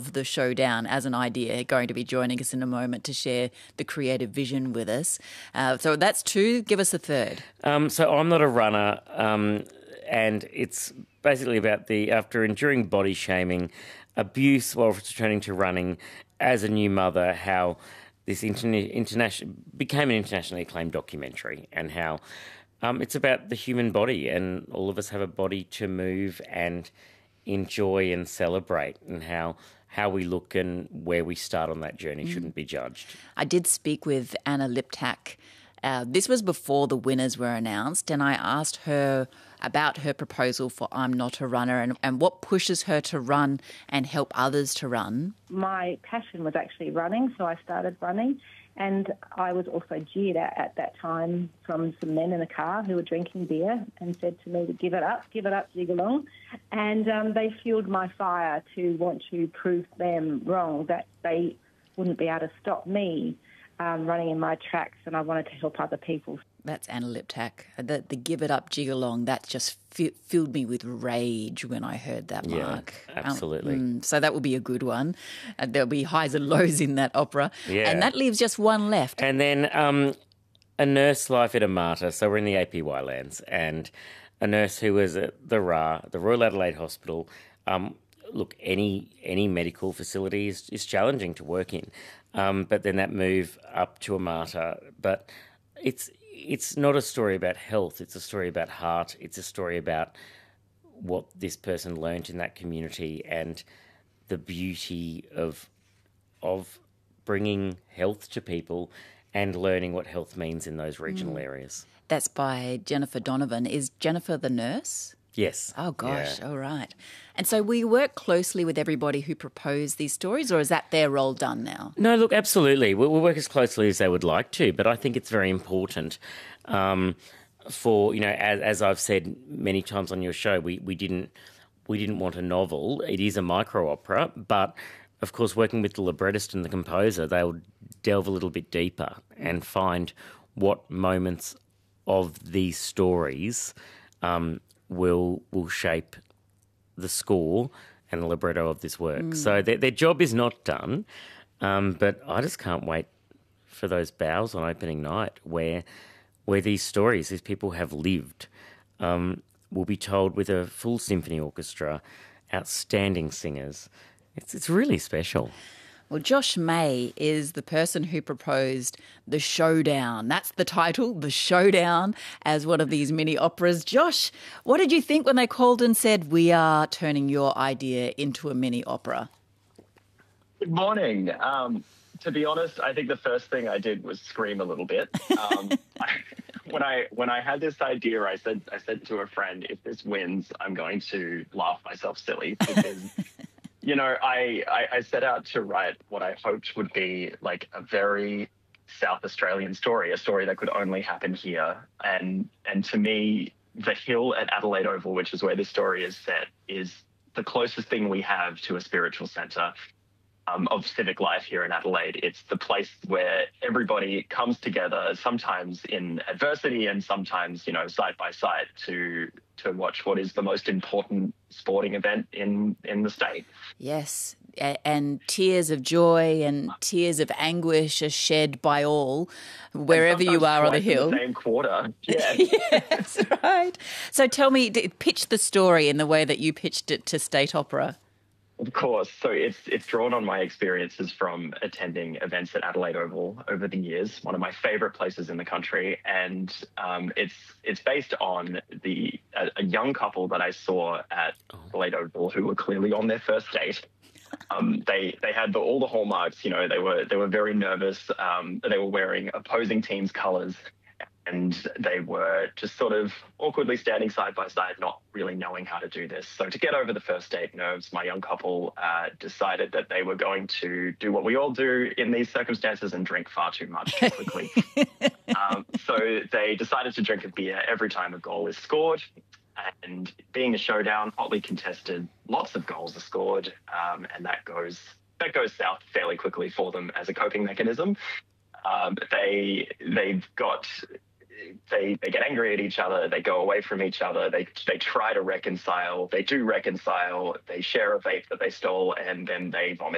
of the showdown as an idea, going to be joining us in a moment to share the creative vision with us. So that's two. Give us a third. So I'm not a runner, and it's basically about after enduring body shaming, abuse while returning to running as a new mother, how this became an internationally acclaimed documentary, and how it's about the human body, and all of us have a body to move and enjoy and celebrate, and how we look and where we start on that journey shouldn't be judged. I did speak with Anna Liptak. This was before the winners were announced, and I asked her about her proposal for I'm Not a Runner and what pushes her to run and help others to run. My passion was actually running, so I started running. And I was also jeered at that time from some men in a car who were drinking beer and said to me to give it up, jig along. And they fueled my fire to want to prove them wrong, that they wouldn't be able to stop me running in my tracks, and I wanted to help other people. That's Anna Liptak. The give it up, jig along, that just filled me with rage when I heard that, Mark. Yeah, absolutely. So that will be a good one. There'll be highs and lows in that opera. Yeah. And that leaves just one left. And then A Nurse Life at a Martyr. So we're in the APY lands, and a nurse who was at the Royal Adelaide Hospital. Look, any medical facility is challenging to work in. But then that move up to a martyr. But it's not a story about health. It's a story about heart. It's a story about what this person learned in that community and the beauty of bringing health to people and learning what health means in those regional areas. That's by Jennifer Donovan. Is Jennifer the nurse? Yes. Oh, gosh. Yeah. All right. And so we work closely with everybody who proposed these stories, or is that their role done now? No, look, absolutely. We'll work as closely as they would like to, but I think it's very important for, as I've said many times on your show, we didn't want a novel. It is a micro-opera, but, of course, working with the librettist and the composer, they'll delve a little bit deeper and find what moments of these stories will shape the score and the libretto of this work. So their job is not done, but I just can't wait for those bows on opening night where these stories, these people have lived, will be told with a full symphony orchestra, outstanding singers. It's really special. Well, Josh May is the person who proposed The Showdown. That's the title, The Showdown, as one of these mini operas. Josh, what did you think when they called and said, we are turning your idea into a mini opera? Good morning. To be honest, I think the first thing I did was scream a little bit. When I had this idea, I said to a friend, if this wins, I'm going to laugh myself silly because... I set out to write what I hoped would be like a very South Australian story, a story that could only happen here. And to me, the hill at Adelaide Oval, which is where this story is set, is the closest thing we have to a spiritual centre of civic life here in Adelaide. It's the place where everybody comes together, sometimes in adversity and sometimes, side by side to watch what is the most important sporting event in the state. Yes, and tears of joy and tears of anguish are shed by all, wherever you are on the hill. In the same quarter. Yeah. Yeah, that's right. So tell me, pitch the story in the way that you pitched it to State Opera. Of course. So it's drawn on my experiences from attending events at Adelaide Oval over the years, one of my favourite places in the country. And it's based on a young couple that I saw at Adelaide Oval who were clearly on their first date. They had all the hallmarks, they were very nervous. They were wearing opposing teams' colours. And they were just sort of awkwardly standing side by side, not really knowing how to do this. So to get over the first date nerves, my young couple decided that they were going to do what we all do in these circumstances and drink far too much too quickly. So they decided to drink a beer every time a goal is scored. And being a showdown, hotly contested, lots of goals are scored, and that goes south fairly quickly for them as a coping mechanism. They get angry at each other. They go away from each other. They try to reconcile. They do reconcile. They share a vape that they stole, and then they vomit